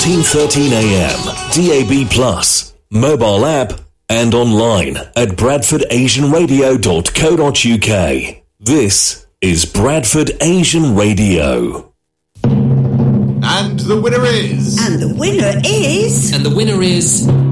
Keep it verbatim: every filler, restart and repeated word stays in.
fourteen thirteen a m, D A B plus, mobile app, and online at bradford asian radio dot co dot uk. This is Bradford Asian Radio. And the winner is... And the winner is... And the winner is...